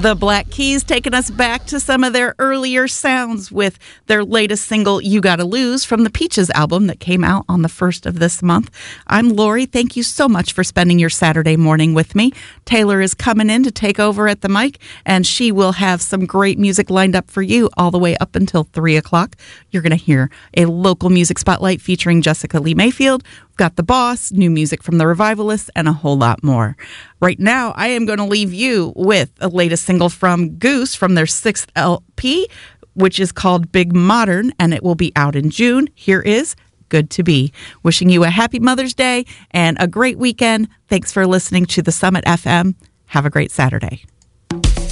The Black Keys taking us back to some of their earlier sounds with their latest single, You Gotta Lose, from the Peaches album that came out on the 1st of this month. I'm Lori. Thank you so much for spending your Saturday morning with me. Taylor is coming in to take over at the mic, and she will have some great music lined up for you all the way up until 3 o'clock. You're going to hear a local music spotlight featuring Jessica Lee Mayfield. We've got The Boss, new music from The Revivalists, and a whole lot more. Right now, I am going to leave you with a latest single from Goose from their 6th LP, which is called Big Modern, and it will be out in June. Here is Good to Be. Wishing you a happy Mother's Day and a great weekend. Thanks for listening to the Summit FM. Have a great Saturday.